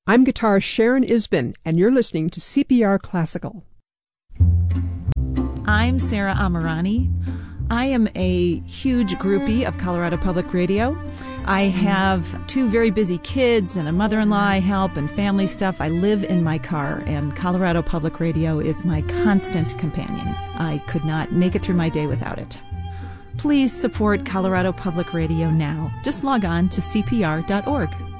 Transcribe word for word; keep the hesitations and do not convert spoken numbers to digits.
I'm guitarist Sharon Isbin, and you're listening to C P R Classical. I'm Sarah Amirani. I am a huge groupie of Colorado Public Radio. I have two very busy kids and a mother-in-law I help and family stuff. I live in my car, and Colorado Public Radio is my constant companion. I could not make it through my day without it. Please support Colorado Public Radio now. Just log on to C P R dot org.